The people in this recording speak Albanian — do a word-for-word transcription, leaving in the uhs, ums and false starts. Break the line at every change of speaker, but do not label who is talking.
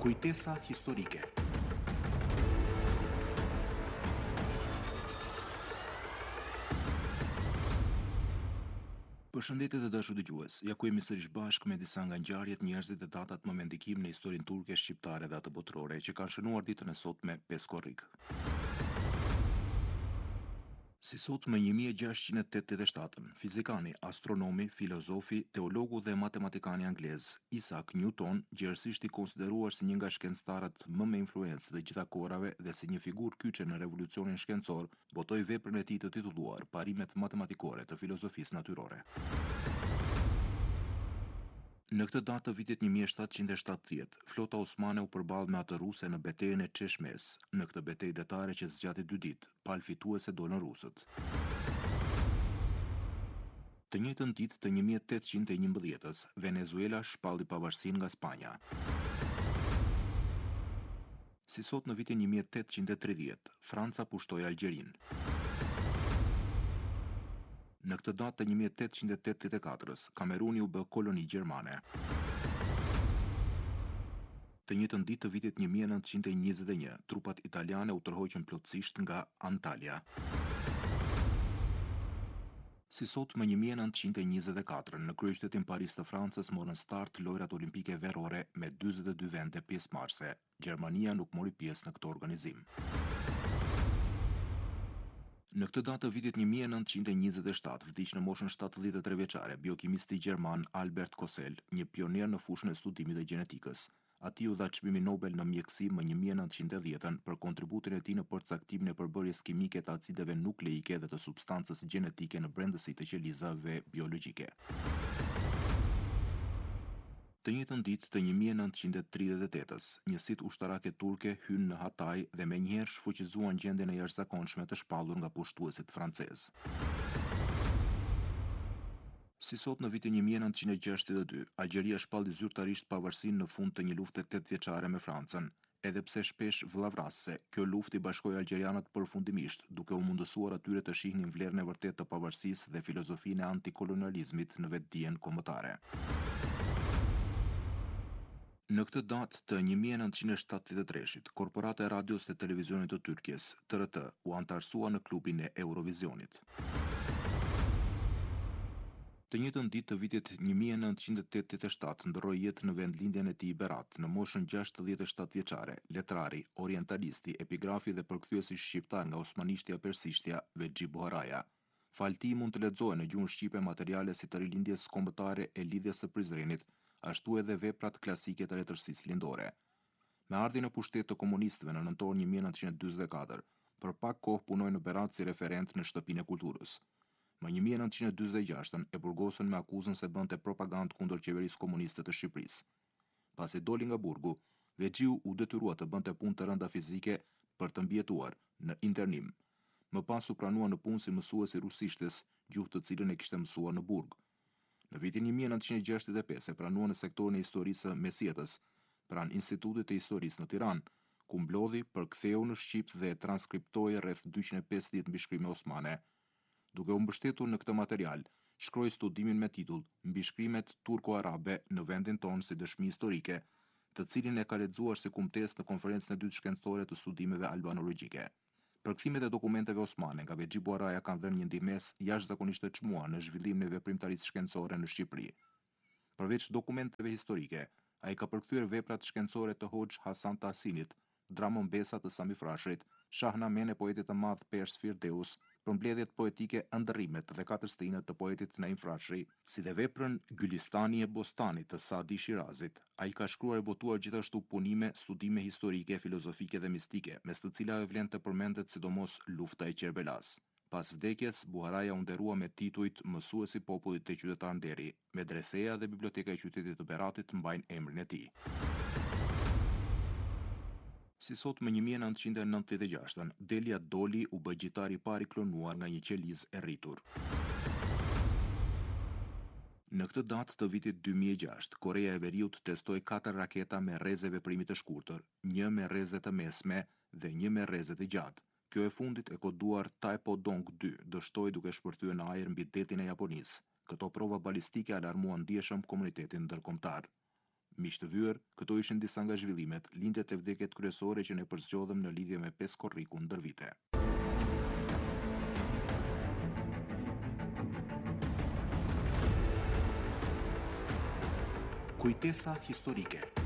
Kujtesa historike. Përshëndetje të dashur dëgjues. Ja ku jemi sërish bashkë me disa nga ngjarjet, njerëzit dhe datat më me ndikim në historinë turke, shqiptare dhe atë botërore që kanë shënuar ditën e sotme pesë korrik. Si sot më një mijë e gjashtëqind e tetëdhjetë e shtatën, fizikani, astronomi, filozofi, teologu dhe matematikani anglez Isaac Newton, gjithësisht i konsideruar si një nga shkencëtarët më me influencë të gjitha kohërave dhe si një figurë kyçe në revolucionin shkencor, botoi veprën e tij të titulluar Parimet matematikore të filozofisë natyrore. Në këtë datë të vitit një mijë e shtatëqind e shtatëdhjetë, flota osmane u përball me atë ruse në betejën e Çeshmes. Në këtë betejë detare që zgjati dy ditë, palë fituese dolën rusët. Të njëjtën ditë të një mijë e tetëqind e njëmbëdhjetës, Venezuela shpalli pavarësinë nga Spanja. Si sot në vitin një mijë e tetëqind e tridhjetë, Franca pushtoi Algjerinë. Në këtë datë të një mijë e tetëqind e tetëdhjetë e katërës, Kameruni u bë koloni gjermane. Të njëjtën ditë të vitit një mijë e nëntëqind e njëzet e një, trupat italiane u tërhoqën plotësisht nga Antalya. Si sot më një mijë e nëntëqind e njëzet e katër, në kryeqytetin Paris të Francës morën start lojrat olimpike verore me dyzet e dy vende pjesëmarrëse. Gjermania nuk mori pjesë në këtë organizim. Në këtë datë të vitit një mijë e nëntëqind e njëzet e shtatë, vdiq në moshën shtatëdhjetë e tre vjeçare biokimisti gjerman Albert Kossel, një pionier në fushën e studimit të gjenetikës. Atij u dha çmimin Nobel në mjekësi më një mijë e nëntëqind e dhjetën për kontributin e tij në përcaktimin e përbërjes kimike të acideve nukleike dhe të substancës gjenetike në brendësi të qelizave biologjike. Të njëjtën ditë të një mijë e nëntëqind e tridhjetë e tetës, njësitë ushtarake turke hynë në Hatay dhe menjëherë shfuqizuan gjendjen e jashtëzakonshme të shpallur nga pushtuesit francezë. Si sot në vitin një mijë e nëntëqind e gjashtëdhjetë e dy, Algjeria shpalli zyrtarisht pavarësinë në fund të një lufte tetëvjeçare me Francën. Edhe pse shpesh vllavrasëse, kjo luftë i bashkoi algjerianët përfundimisht, duke u mundësuar atyre të shihnin vlerën e vërtetë të pavarësisë dhe filozofinë e antikolonializmit në vetdijen kombëtare. Në këtë datë të një mijë e nëntëqind e shtatëdhjetë e treshit, Korporata e Radios dhe Televizionit të Turqisë, T R T, u antarësua në klubin e Eurovisionit. Të njëjtën ditë të vitit një mijë e nëntëqind e tetëdhjetë e shtatë ndroi jetë në vendlindjen e tij Berat, në moshën gjashtëdhjetë e shtatë vjeçare, letrari, orientalisti, epigrafi dhe përkthyesi shqiptar nga osmanishtja persishtja Vexhi Buharaja. Falti mund të lexohen në gjuhën shqipe materiale si të rilindjes kombëtare e lidhjes së Prizrenit, ashtu edhe veprat klasike të letërsisë lindore. Me ardhjen në pushtet të komunistëve në nëntor një mijë e nëntëqind e dyzet e katër, për pak kohë punoi në Berat si referent në Shtëpinë e Kulturës. Më një mijë e nëntëqind e dyzet e gjashtën e burgosën me akuzën se bënte propagandë kundër qeverisë komuniste të Shqipërisë. Pasi doli nga burgu, Vexhiu u detyrua të bënte punë të rënda fizike për të mbijetuar në internim. Më pas u pranua në punë si mësues i rusishtes, gjuhë të cilën e kishte mësuar në burg. Në vitin një mijë e nëntëqind e gjashtëdhjetë e pesë e pranua në sektorin e historisë së Mesjetës, pranë Institutit të Historisë në Tiranë, ku mblodhi, përktheu në shqip dhe transkriptoi rreth dyqind e pesëdhjetë mbishkrime osmane. Duke u mbështetur në këtë material, shkroi studimin me titull Mbishkrimet turko-arabe në vendin tonë si dëshmi historike, të cilin e ka lexuar si kumtesë në konferencën e dytë shkencore të studimeve albanologjike. Përkthimet e dokumenteve osmane nga Vexhi Buharaja kanë dhënë një ndihmës jashtëzakonisht të çmuar në zhvillimin e veprimtarisë shkencore në Shqipëri. Përveç dokumenteve historike, ai ka përkthyer veprat shkencore të Hoxh Hasan Tahsinit, Dramën Besa të Sami Frashërit, Shahnamehen e poetit të madh Pers Firdeus, përmbledhjet poetike Ëndërrimet dhe Katër Stinët të poetit Naim Frashëri, si dhe veprën Gylistani e Bostanit të Saadi Shirazit. Ai ka shkruar e botuar gjithashtu punime, studime historike, filozofike dhe mistike, mes të cilave vlen të përmendet sidomos Lufta e Qerbelas. Pas vdekjes, Buharaja u nderua me titujt mësuesi i popullit te qytetar Nderi. Medreseja dhe biblioteka e qytetit të Beratit mbajnë emrin e tij. Si sot më një mijë e nëntëqind e nëntëdhjetë e gjashtën, Delia Doli u bë gjitari i parë i klonuar nga një qelizë e rritur. Në këtë datë të vitit dy mijë e gjashtë, Korea e Veriut testoi katër raketa me rreze veprimi të shkurtër, një me rreze të mesme dhe një me rreze të gjatë. Kjo e fundit e koduar Taepodong dy dështoi duke shpërthyer në ajër mbi detin e Japonisë. Këto prova balistike alarmuan ndjeshëm komunitetin ndërkombëtar. Miq të vyer, këto ishin disa nga zhvillimet, lindjet e vdekjet kryesore që ne përzgjodhem në lidhje me pesë korrikun ndër vite. Kujtesa historike.